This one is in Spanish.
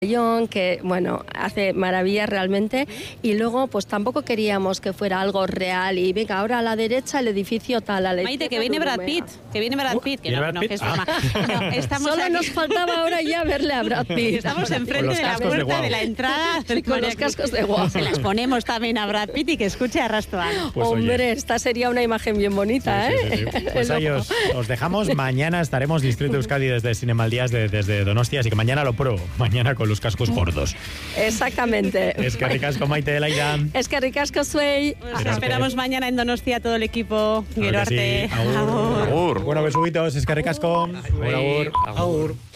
que bueno, hace maravillas realmente, y luego pues tampoco queríamos que fuera algo real y venga, ahora a la derecha el edificio tal, a la Maite, izquierda que viene Brad Dulumea. Pitt, que ¿Viene Brad Pitt? es broma. No, estamos Solo aquí. nos faltaba ahora ya verle a Brad Pitt. Estamos enfrente los de la cascos de puerta guau. de la entrada Con los cascos de guau. Se las ponemos también a Brad Pitt y que escuche a Rastoano. Pues, oye. Hombre, esta sería una imagen bien bonita, Sí, ¿eh? sí, sí. Pues ahí os dejamos. Mañana estaremos Distrito Euskadi desde Cinemaldías desde Donostia, así que mañana lo pruebo. Mañana con los cascos gordos. Exactamente. Es que ricasco, Maite de Laida. Es que ricasco zuei. Pues esperamos mañana en Donostia todo el equipo. Claro Quiero que sí. arte. Agur. Agur. Bueno, besuguitos, es que ricasco. Agur. Agur.